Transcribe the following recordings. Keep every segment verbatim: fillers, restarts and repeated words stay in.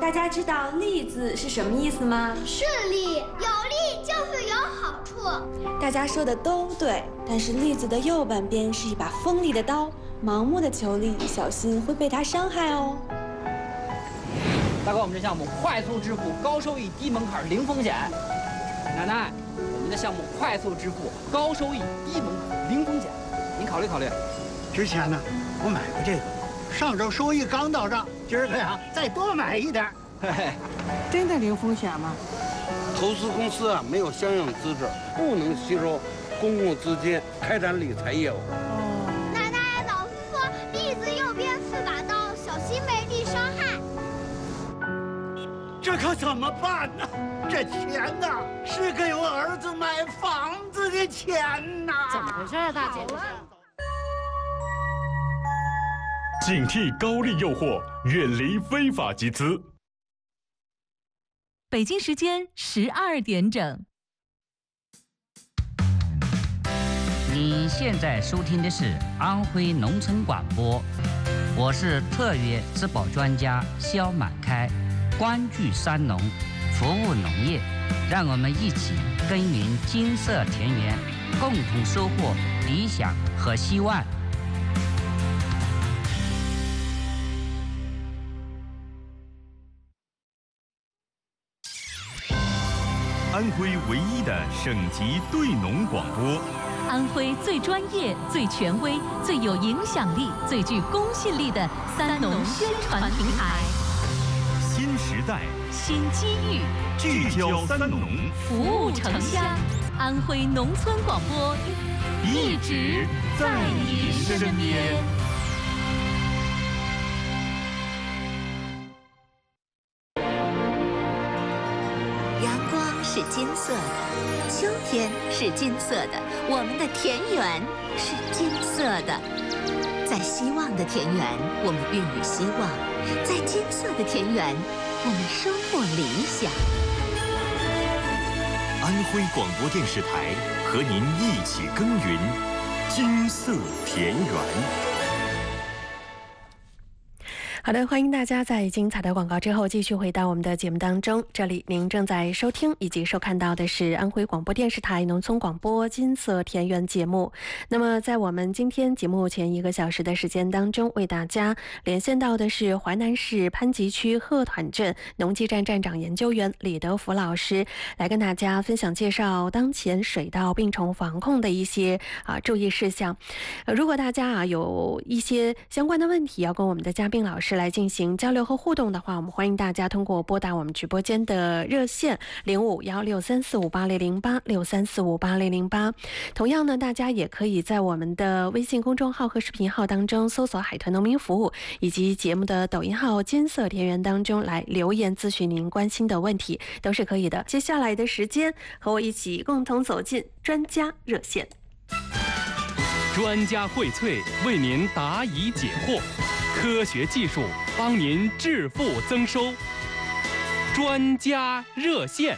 大家知道利字是什么意思吗？ 顺利，有利就是有好处。 大家说的都对，但是利字的右半边是一把锋利的刀，盲目的求利，小心会被它伤害哦。 大哥，我们这项目快速致富，高收益，低门槛，零风险。奶奶，我们的项目快速致富，高收益，低门槛，零风险，您考虑考虑。 之前呢，我买过这个，上周收益刚到账，今儿个呀再多买一点。 嘿嘿， 真的零风险吗？ 投资公司啊没有相应资质，不能吸收公共资金开展理财业务。 哦，奶奶，老师说利字右边是把刀，小心被利伤害。 这可怎么办呢？这钱呐，是给我儿子买房子的钱呐！ 怎么回事啊，大姐？ 警惕高利诱惑，远离非法集资。 北京时间十二点整。 你现在收听的是安徽农村广播，我是特约质保专家肖满开，关注山农，服务农业，让我们一起耕耘金色田园，共同收获理想和希望。 安徽唯一的省级对农广播， 安徽最专业、最权威、最有影响力、最具公信力的三农宣传平台。 新时代， 新机遇， 聚焦三农， 服务城乡。安徽农村广播，一直在你身边。 是金色的，秋天是金色的，我们的田园是金色的。在希望的田园，我们孕育希望；在金色的田园，我们收获理想。 安徽广播电视台和您一起耕耘金色田园。 好的，欢迎大家在精彩的广告之后继续回到我们的节目当中。这里您正在收听以及收看到的是安徽广播电视台农村广播金色田园节目。那么在我们今天节目前一个小时的时间当中，为大家连线到的是淮南市潘集区鹤团镇农技站站长研究员李德福老师，来跟大家分享介绍当前水稻病虫防控的一些啊注意事项。呃，如果大家啊有一些相关的问题要跟我们的嘉宾老师来进行交流和互动的话，我们欢迎大家通过拨打我们直播间的热线零五幺六三四五八零零八六三四五八零零八。同样呢，大家也可以在我们的微信公众号和视频号当中搜索海豚农民服务，以及节目的抖音号金色田园当中来留言咨询您关心的问题，都是可以的。接下来的时间和我一起共同走进专家热线， 专家荟萃为您答疑解惑，科学技术帮您致富增收。专家热线。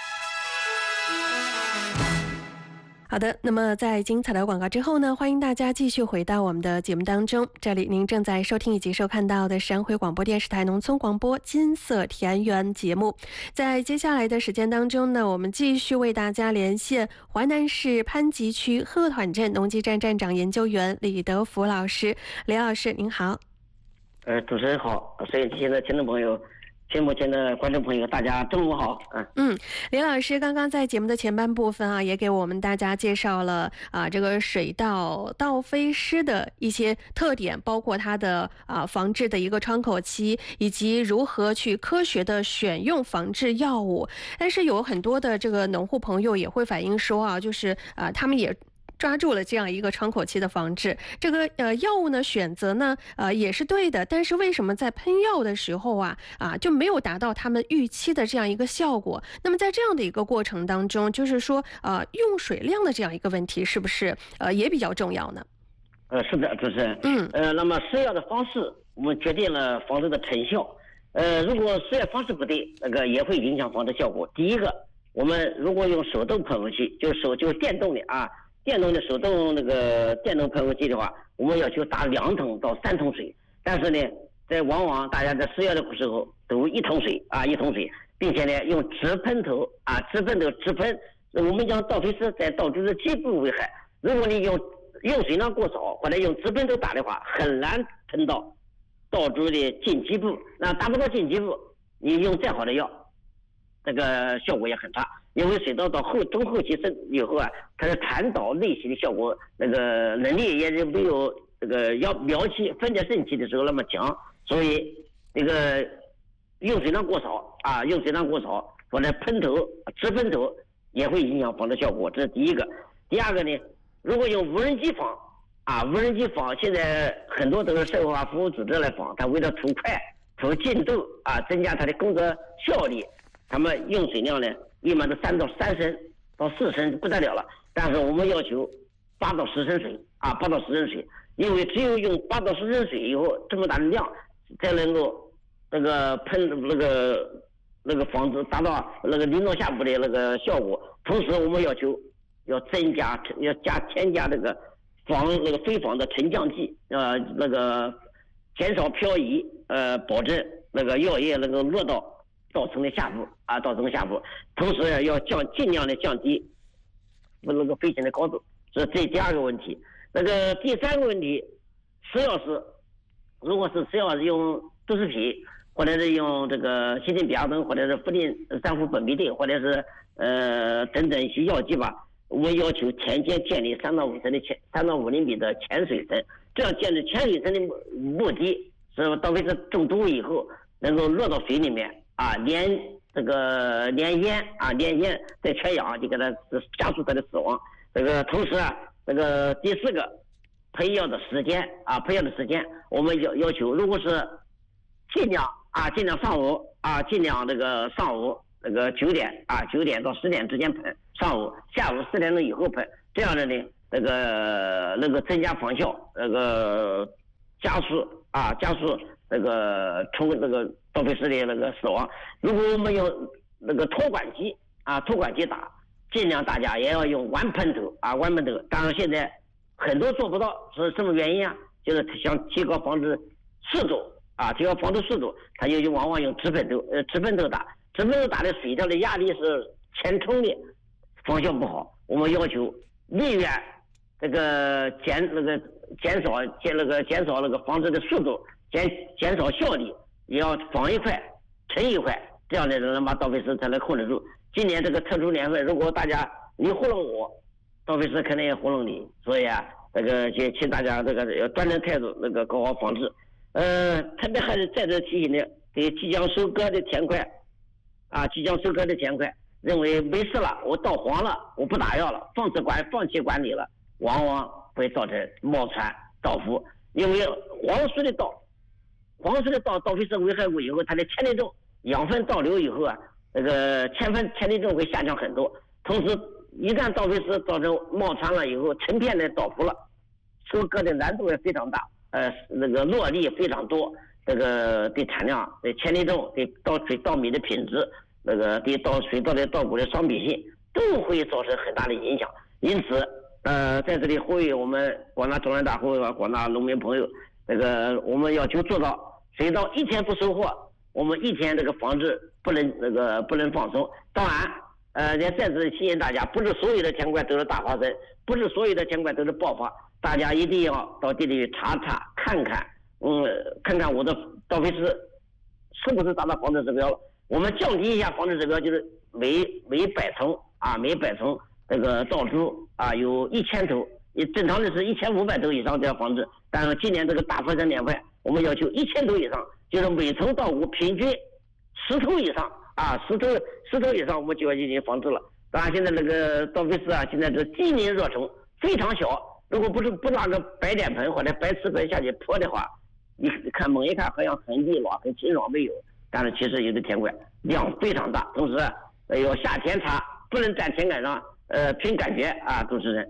好的，那么在精彩的广告之后呢，欢迎大家继续回到我们的节目当中。这里您正在收听以及收看到的是安徽广播电视台农村广播金色田园节目。在接下来的时间当中呢，我们继续为大家连线淮南市潘集区鹤团镇农技站站长研究员李德福老师。李老师您好。 呃，主持人好，收音机前的听众朋友，节目前的观众朋友，大家中午好。嗯嗯，李老师刚刚在节目的前半部分啊，也给我们大家介绍了啊这个水稻稻飞虱的一些特点，包括它的啊防治的一个窗口期，以及如何去科学的选用防治药物。但是有很多的这个农户朋友也会反映说啊，就是啊他们也抓住了这样一个窗口期的防治，这个呃药物呢选择呢呃也是对的，但是为什么在喷药的时候啊啊就没有达到他们预期的这样一个效果？那么在这样的一个过程当中，就是说呃用水量的这样一个问题，是不是呃也比较重要呢？ 呃，是的，主持人。 嗯。 呃，那么施药的方式，我们决定了防治的成效。呃，如果施药方式不对，那个也会影响防治效果。第一个，我们如果用手动喷雾器，就是手就是电动的啊。电动的手动那个电动喷雾器的话，我们要求打两桶到三桶水，但是呢， 在往往大家在施药的时候都一桶水啊一桶水，并且呢用直喷头啊直喷头直喷。我们讲倒飞丝在稻株的基部危害，如果你用用水量过少或者用直喷头打的话，很难喷到稻株的近基部。那达不到近基部，你用再好的药，这个效果也很差。因为水稻到后中后期生以后啊，它的传导类型的效果那个能力也没有这个要苗期分解盛期的时候那么强，所以这个用水量过少啊，用水量过少或者喷头直喷头也会影响防治效果，这是第一个。第二个呢，如果用无人机防啊，无人机防现在很多都是社会化服务组织来防，它为了图快图进度啊，增加它的工作效率，他们用水量呢一般都三到三升到四升不得了了，但是我们要求八到十升水啊，八到十升水，因为只有用八到十升水以后这么大的量，才能够那个喷那个那个防止达到那个林中下部的那个效果。同时我们要求要增加要加添加这个防那个非防的沉降剂，呃那个减少漂移，呃保证那个药液能够落到稻层的下部啊，稻层下部，同时要降尽量的降低那个飞行的高度，这是这第二个问题。那个第三个问题，食药是如果是食药是用杜斯匹，或者是用这个西氰比亚酮，或者是氟定三氟苯吡啶，或者是呃等等一些药剂吧，我们要求田间建立三到五层的潜三到五厘米的潜水层，这样建立潜水层的目的是到位是中毒以后能够落到水里面啊，连这个连烟啊连烟再缺氧，就给它加速它的死亡。这个同时啊，这个第四个喷药的时间啊，喷药的时间我们要要求，如果是尽量啊尽量上午啊尽量这个上午那个九点啊九点到十点之间喷，上午下午四点钟以后喷，这样的呢那个那个增加防效，那个加速啊加速那个冲那个稻飞丝的那个死亡。如果我们用那个托管机啊托管机打，尽量大家也要用完喷头啊完喷头。当然现在很多做不到，是什么原因啊？就是想提高防治速度啊，提高防治速度，他就往往用直喷头呃直喷头打，直喷头打的水条的压力是前冲的，方向不好。我们要求宁愿这个减那个减少减那个减少那个防治的速度，减减少效率，也要防一块沉一块，这样的人把稻飞丝才能控制住。今年这个特殊年份，如果大家你糊弄我，稻飞丝肯定也糊弄你，所以啊，这个请请大家这个要端正态度，那个搞好防治。呃，特别还是在这提醒的，对即将收割的田块，啊，即将收割的田块，认为没事了，我稻黄了，我不打药了，放弃管放弃管理了，往往会造成冒传稻腐。因为黄水的稻，黄水的稻稻飞丝危害物以后，它的铅粒重养分倒流以后啊，那个铅分铅粒重会下降很多。同时，一旦稻飞丝造成冒传了以后，成片的稻腐了，收割的难度也非常大。呃，那个落粒非常多，这个对产量、对铅粒重、对稻水稻米的品质，那个对稻水稻的稻谷的商品性，都会造成很大的影响。因此，呃，在这里呼吁我们广大中原大户和广大农民朋友，这个我们要求做到水稻一天不收获，我们一天这个防治不能那个不能放松。当然，呃，也在此提醒大家，不是所有的田块都是大花生，不是所有的田块都是爆发。大家一定要到地里去查查看看，嗯，看看我的稻飞丝是不是达到防治指标了。我们降低一下防治指标，就是每每百丛啊，每百丛这个稻株啊有一千头，正常的是一千五百头以上这样防治。但是今年这个大风山年份，我们要求一千头以上，就是每丛稻谷平均十头以上啊，十头十头以上我们就要进行防治了。当然现在这个稻飞丝啊，现在这机灵若虫非常小。如果不是不拿个白脸盆或者白瓷盆下去泼的话，你看猛一看好像很利落很清爽没有，但是其实有的田块量非常大。同时呃要下田查，不能在田埂上呃凭感觉啊。主持人，嗯。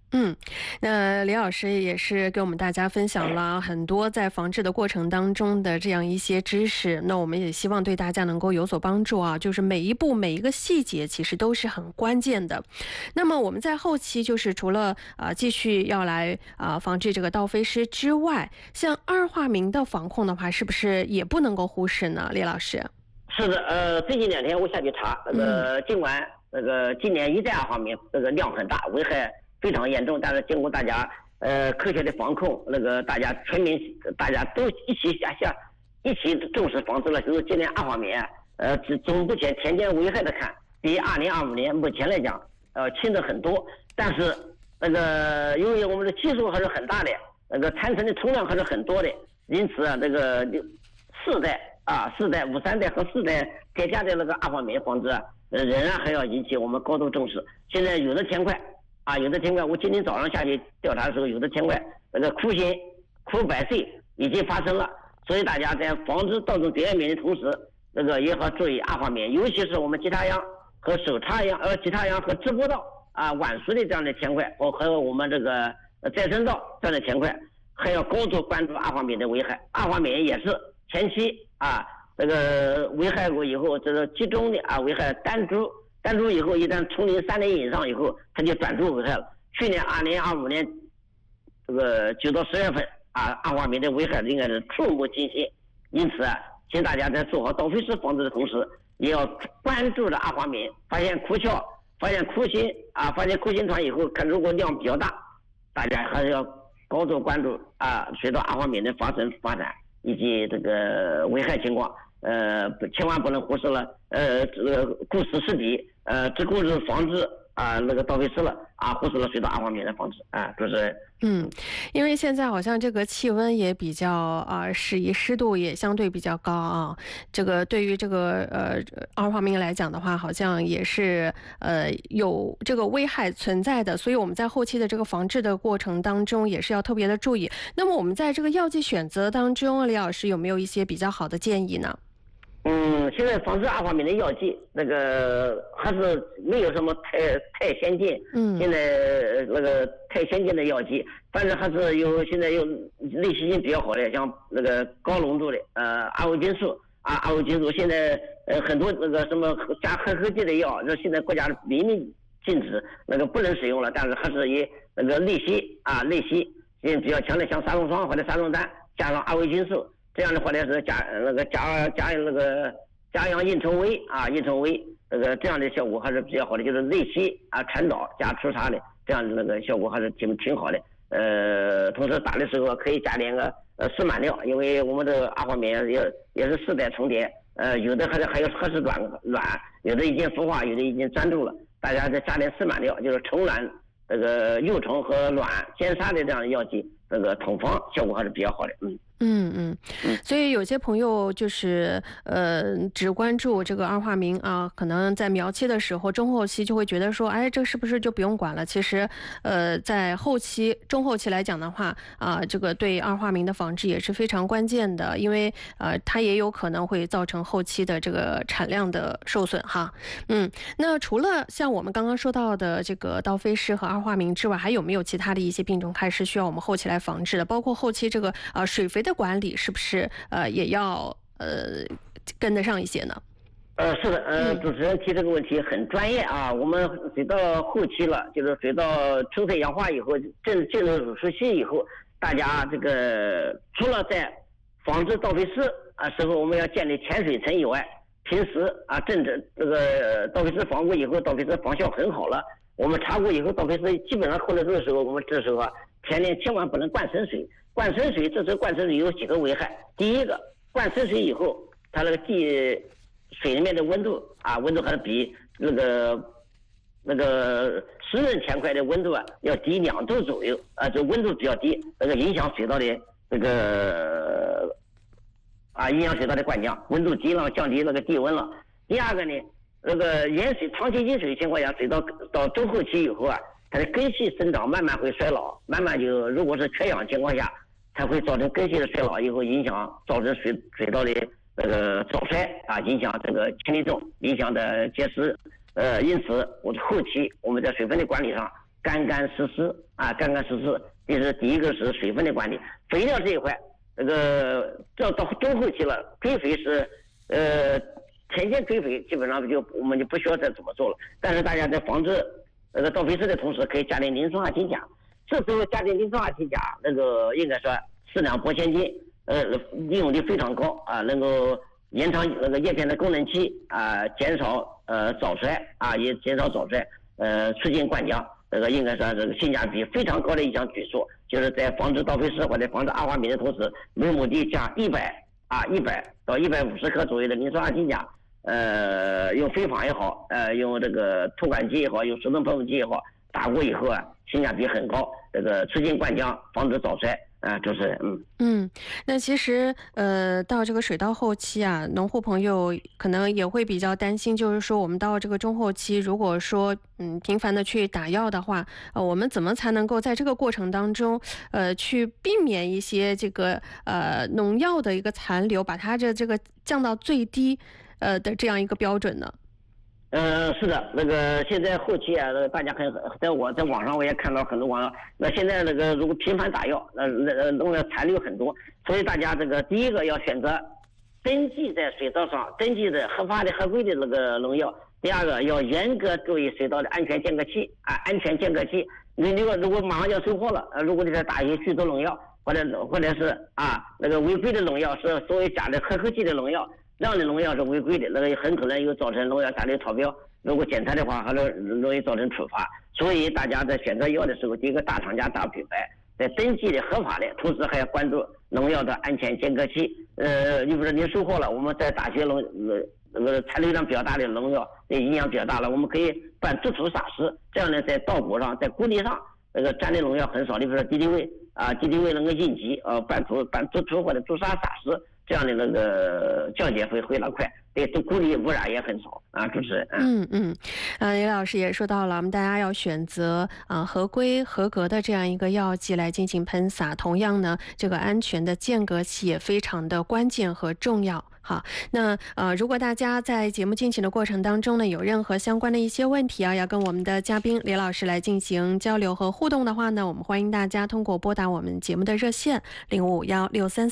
嗯，那李老师也是给我们大家分享了很多在防治的过程当中的这样一些知识，那我们也希望对大家能够有所帮助啊，就是每一步每一个细节其实都是很关键的。那么我们在后期就是除了呃继续要来啊、呃、防治这个盗飞虱之外，像二化鸣的防控的话，是不是也不能够忽视呢？李老师？ 是的，呃，最近两天我下去查，那个尽管那个今年一代二化鸣这个量很大，危害非常严重，但是经过大家呃科学的防控，那个大家全民大家都一起下下一起重视防治了，就是今年二化鸣呃从目前田间危害的看，比二零二五年目前来讲呃轻的很多，但是那个由于我们的基数还是很大的，那个产生的重量还是很多的，因此啊这个四代啊四代五三代和四代叠加的那个二化鸣防治啊，呃仍然还要引起我们高度重视。现在有的田块啊，有的田块，我今天早上下去调查的时候，有的田块那个枯心、枯百岁已经发生了，所以大家在防止盗种碘鸣的同时，那个也要注意二化鸣，尤其是我们吉他秧和手插秧、呃吉他秧和直播稻啊、晚熟的这样的田块，哦，还有我们这个再生稻这样的田块，还要高度关注二化鸣的危害。二化鸣也是前期啊，这个危害过以后，这个集中的啊危害单株。单株以后，一旦丛林三年以上以后，它就转株危害了。去年二零二五年，这个九到十月份啊，二化鸣的危害应该是触目惊心。因此啊，请大家在做好盗飞虱防治的同时，也要关注着二化鸣。发现枯鞘、发现枯心啊，发现枯心团以后，看如果量比较大，大家还是要高度关注啊，水稻二化鸣的发生发展以及这个危害情况。呃，千万不能忽视了。呃，这个顾此失彼，呃，只顾着防治啊那个盗飞虱了啊，忽视了水稻二化鸣的防治啊，主持人。 嗯，因为现在好像这个气温也比较啊适宜，湿度也相对比较高啊。这个对于这个呃二化鸣来讲的话，好像也是呃有这个危害存在的，所以我们在后期的这个防治的过程当中也是要特别的注意。那么我们在这个药剂选择当中，李老师有没有一些比较好的建议呢？ 嗯，现在防治二化鸣的药剂，那个还是没有什么太太先进。嗯，现在那个太先进的药剂，反正还是有现在有类细性比较好的，像那个高浓度的呃阿维菌素啊，阿维菌素现在呃很多那个什么加核合剂的药，这现在国家明令禁止，那个不能使用了，但是还是以那个类稀啊类稀，现在比较强的像沙龙霜或者沙龙丹加上阿维菌素。这样的话呢是加那个加加那个加阳印醇微啊，印醇微那个这样的效果还是比较好的，就是类稀啊传导加除沙的这样的那个效果还是挺挺好的。呃，同时打的时候可以加点个呃丝满料，因为我们这个二化鸣也也是世代重叠，呃，有的还是还有还是卵卵，有的已经孵化，有的已经粘住了，大家再加点丝满料，就是虫卵这个幼虫和卵兼杀的这样的药剂，这个统防效果还是比较好的。嗯。 嗯嗯，所以有些朋友就是呃只关注这个二化鸣啊，可能在苗期的时候、中后期就会觉得说，哎，这是不是就不用管了？其实，呃，在后期、中后期来讲的话啊，这个对二化鸣的防治也是非常关键的，因为呃它也有可能会造成后期的这个产量的受损哈。嗯，那除了像我们刚刚说到的这个盗飞虱和二化鸣之外，还有没有其他的一些病虫害是需要我们后期来防治的？包括后期这个呃水肥的管理是不是呃也要呃跟得上一些呢？ 呃，是的，呃，主持人提这个问题很专业啊。我们水到后期了，就是水到成色氧化以后，进进入乳熟期以后，大家这个除了在防治盗飞虱啊时候，我们要建立潜水层以外，平时啊正着这个盗飞虱防过以后，盗飞虱防效很好了。我们查过以后，盗飞虱基本上后来这个时候，我们这时候啊，田里千万不能灌深水。灌深水，这时候灌深水有几个危害。第一个，灌深水以后，它那个地水里面的温度啊，温度还是比那个那个湿润田块的温度啊要低两度左右啊，这温度比较低，那个影响水稻的这个啊，影响水稻的灌浆，温度低了，降低那个地温了。第二个呢，那个盐水长期饮水情况下，水稻到中后期以后啊，它的根系生长慢慢会衰老，慢慢就如果是缺氧情况下，才会造成根系的衰老，以后影响造成水水稻的那个早衰啊，影响这个氢离重，影响的结石。呃，因此我后期我们在水分的管理上干干湿湿啊，干干实实。这是第一个是水分的管理，肥料这一块，这个到到中后期了，追肥是呃前期追肥基本上就我们就不需要再怎么做了。但是大家在防治那个倒肥式的同时，可以加点磷酸二氢钾。这时候加点磷酸二氢钾，那个应该说四两拨千斤，呃，利用率非常高啊，能够延长那个叶片的功能期啊，减少呃早衰啊，也减少早衰，呃，促进灌浆。这个应该说这个性价比非常高的一项举措，就是在防治倒肥式或者防治二花米的同时，每亩地加一百啊一百到一百五十克左右的磷酸二氢钾，呃，用飞纺也好，呃，用这个吐管机也好，用手动喷雾机也好，打过以后啊，性价比很高，这个促进灌浆，防止早衰。啊，就是嗯嗯，那其实呃，到这个水稻后期啊，农户朋友可能也会比较担心，就是说我们到这个中后期，如果说嗯频繁的去打药的话，呃，我们怎么才能够在这个过程当中，呃，去避免一些这个呃农药的一个残留，把它的这个降到最低呃的这样一个标准呢？ 呃，是的，那个现在后期啊，大家很在我在网上我也看到很多网上，那现在那个如果频繁打药，那那农药残留很多，所以大家这个第一个要选择登记在水稻上登记的合法的合规的那个农药，第二个要严格注意水稻的安全间隔期啊，安全间隔期，你如果如果马上要收获了，呃，如果你再打一些剧毒农药，或者或者是啊那个违规的农药是所谓加的合科技的农药。这样的农药是违规的，那个很可能有造成农药残留超标，如果检测的话，还能容易造成处罚。所以大家在选择药的时候，第一个大厂家大品牌，在登记的合法的，同时还要关注农药的安全间隔期。呃，你比如说您收获了，我们在打些农呃那个残留量比较大的农药，对营养比较大了，我们可以办注除撒施，这样呢，在稻谷上，在谷地上，那个沾的农药很少。你比如说敌敌畏啊，敌敌畏能够应急，呃，办除办注除或者注杀撒施。这样的那个降解会非常快，对谷里污染也很少啊，主持人。 嗯嗯，呃，李老师也说到了，我们大家要选择啊、呃、合规合格的这样一个药剂来进行喷洒。同样呢，这个安全的间隔期也非常的关键和重要。好，那呃，如果大家在节目进行的过程当中呢，有任何相关的一些问题啊，要跟我们的嘉宾李老师来进行交流和互动的话呢，我们欢迎大家通过拨打我们节目的热线零五幺六三。